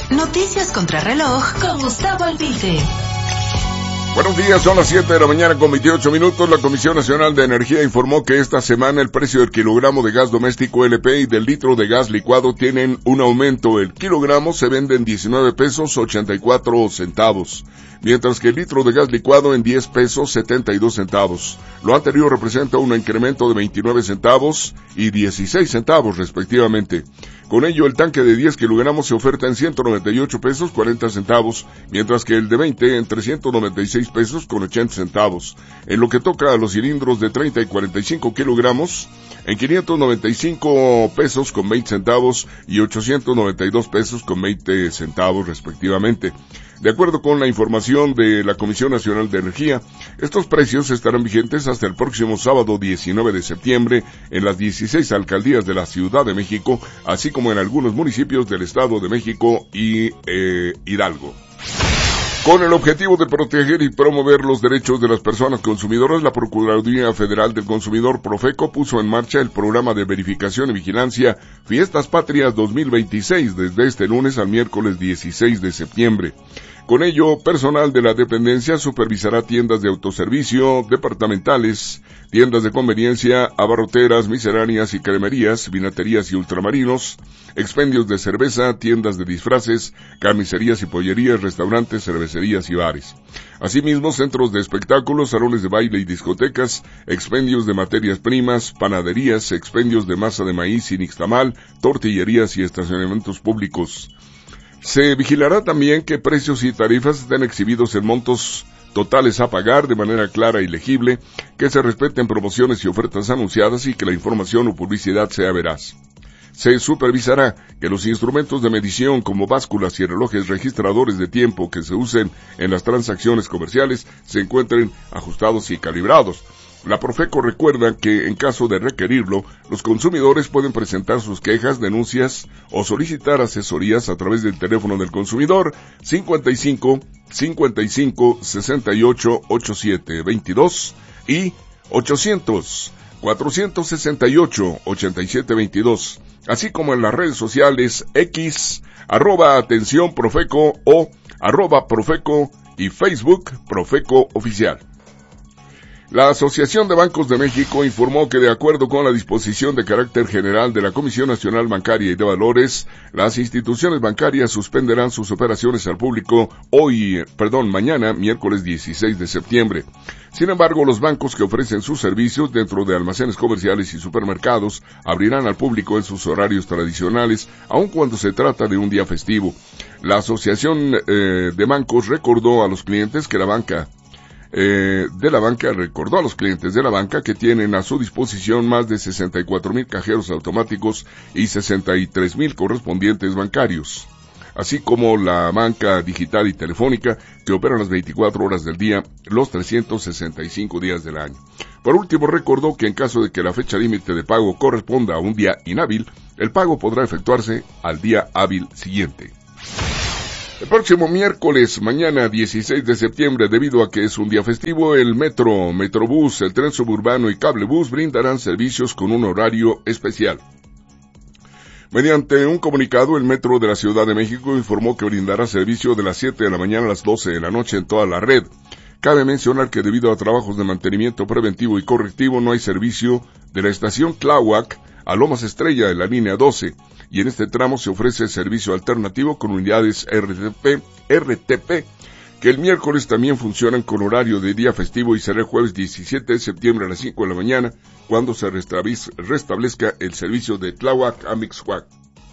Noticias contra reloj con Gustavo Albite. Buenos días, son las 7 de la mañana con 28 minutos. La Comisión Nacional de Energía informó que esta semana el precio del kilogramo de gas doméstico LP y del litro de gas licuado tienen un aumento. El kilogramo se vende en 19 pesos 84 centavos, mientras que el litro de gas licuado en 10 pesos 72 centavos. Lo anterior representa un incremento de 29 centavos y 16 centavos respectivamente. Con ello, el tanque de 10 kilogramos se oferta en 198 pesos 40 centavos, mientras que el de 20 en 396 pesos con 80 centavos. En lo que toca a los cilindros de 30 y 45 kilogramos, en 595 pesos con 20 centavos y 892 pesos con 20 centavos respectivamente. De acuerdo con la información de la Comisión Nacional de Energía, estos precios estarán vigentes hasta el próximo sábado 19 de septiembre en las 16 alcaldías de la Ciudad de México, así como en algunos municipios del Estado de México y Hidalgo. Con el objetivo de proteger y promover los derechos de las personas consumidoras, la Procuraduría Federal del Consumidor, Profeco, puso en marcha el programa de verificación y vigilancia Fiestas Patrias 2026 desde este lunes al miércoles 16 de septiembre. Con ello, personal de la dependencia supervisará tiendas de autoservicio, departamentales, tiendas de conveniencia, abarroteras, misceláneas y cremerías, vinaterías y ultramarinos, expendios de cerveza, tiendas de disfraces, carnicerías y pollerías, restaurantes, cervecerías y bares. Asimismo, centros de espectáculos, salones de baile y discotecas, expendios de materias primas, panaderías, expendios de masa de maíz y nixtamal, tortillerías y estacionamientos públicos. Se vigilará también que precios y tarifas estén exhibidos en montos totales a pagar de manera clara y legible, que se respeten promociones y ofertas anunciadas y que la información o publicidad sea veraz. Se supervisará que los instrumentos de medición como básculas y relojes registradores de tiempo que se usen en las transacciones comerciales se encuentren ajustados y calibrados. La Profeco recuerda que en caso de requerirlo, los consumidores pueden presentar sus quejas, denuncias o solicitar asesorías a través del teléfono del consumidor 55 55 68 87 22 y 800 468 87 22, así como en las redes sociales X, @atenciónprofeco o @profeco y Facebook Profeco Oficial. La Asociación de Bancos de México informó que de acuerdo con la disposición de carácter general de la Comisión Nacional Bancaria y de Valores, las instituciones bancarias suspenderán sus operaciones al público mañana, miércoles 16 de septiembre. Sin embargo, los bancos que ofrecen sus servicios dentro de almacenes comerciales y supermercados abrirán al público en sus horarios tradicionales, aun cuando se trata de un día festivo. La Asociación de Bancos recordó a los clientes que recordó a los clientes de la banca que tienen a su disposición más de 64,000 cajeros automáticos y 63,000 correspondientes bancarios, así como la banca digital y telefónica que operan las 24 horas del día, los 365 días del año. Por último, recordó que en caso de que la fecha límite de pago corresponda a un día inhábil, el pago podrá efectuarse al día hábil siguiente. El próximo miércoles, mañana 16 de septiembre, debido a que es un día festivo, el metro, Metrobús, el tren suburbano y cablebús brindarán servicios con un horario especial. Mediante un comunicado, el Metro de la Ciudad de México informó que brindará servicio de las 7 de la mañana a las 12 de la noche en toda la red. Cabe mencionar que debido a trabajos de mantenimiento preventivo y correctivo no hay servicio de la estación Tláhuac a Lomas Estrella de la línea 12, y en este tramo se ofrece servicio alternativo con unidades RTP, que el miércoles también funcionan con horario de día festivo y será el jueves 17 de septiembre a las 5 de la mañana, cuando se restablezca el servicio de Tláhuac a Mixcoac.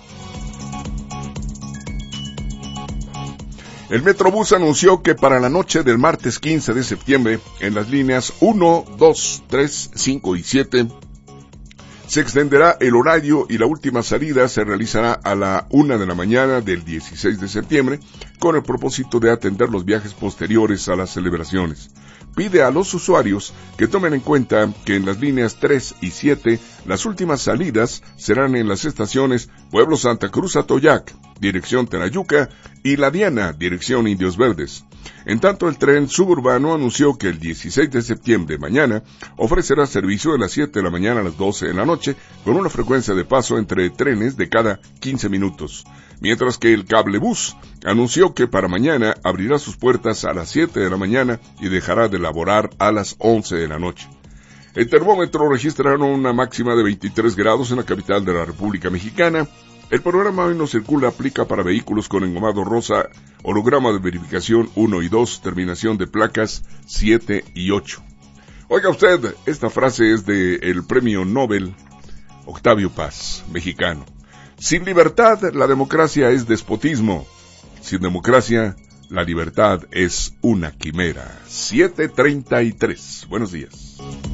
El Metrobús anunció que para la noche del martes 15 de septiembre, en las líneas 1, 2, 3, 5 y 7, se extenderá el horario y la última salida se realizará a la 1 de la mañana del 16 de septiembre con el propósito de atender los viajes posteriores a las celebraciones. Pide a los usuarios que tomen en cuenta que en las líneas 3 y 7 las últimas salidas serán en las estaciones Pueblo Santa Cruz Atoyac, dirección Tenayuca, y La Diana, dirección Indios Verdes. En tanto, el tren suburbano anunció que el 16 de septiembre, mañana, ofrecerá servicio de las 7 de la mañana a las 12 de la noche, con una frecuencia de paso entre trenes de cada 15 minutos. Mientras que el Cablebús anunció que para mañana abrirá sus puertas a las 7 de la mañana y dejará de laborar a las 11 de la noche. El termómetro registraron una máxima de 23 grados en la capital de la República Mexicana. El programa Hoy No Circula aplica para vehículos con engomado rosa, holograma de verificación 1 y 2, terminación de placas 7 y 8. Oiga usted, esta frase es del Premio Nobel Octavio Paz, mexicano. Sin libertad, la democracia es despotismo. Sin democracia, la libertad es una quimera. 7:33. Buenos días.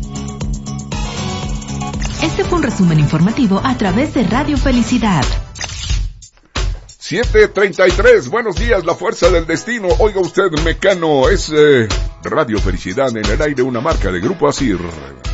Este fue un resumen informativo a través de Radio Felicidad. 7:33, buenos días, la fuerza del destino. Oiga usted, Mecano, es Radio Felicidad en el aire, una marca de Grupo Asir.